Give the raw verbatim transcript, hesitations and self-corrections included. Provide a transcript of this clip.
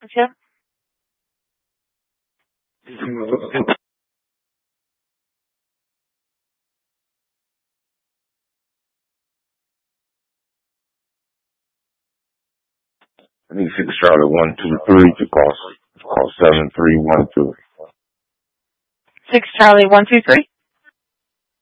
Okay. I need six Charlie one two three to call call seven three one two. Six Charlie one two three.